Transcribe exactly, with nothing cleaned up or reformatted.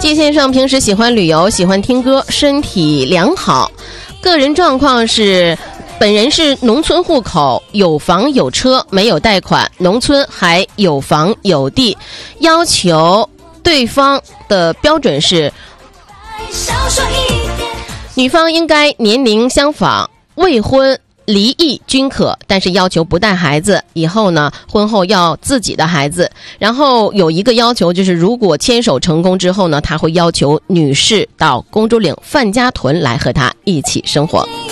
叶先生平时喜欢旅游，喜欢听歌，身体良好，个人状况是本人是农村户口，有房有车，没有贷款，农村还有房有地，要求对方的标准是女方应该年龄相仿，未婚离异均可，但是要求不带孩子，以后呢婚后要自己的孩子。然后有一个要求，就是如果牵手成功之后呢，他会要求女士到公主岭范家屯来和他一起生活。